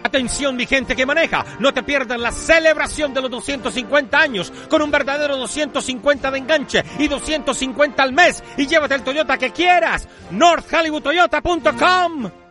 Atención, mi gente que maneja, no te pierdas la celebración de los 250 años con un verdadero 250 de enganche y 250 al mes y llévate el Toyota que quieras. NorthHollywoodToyota.com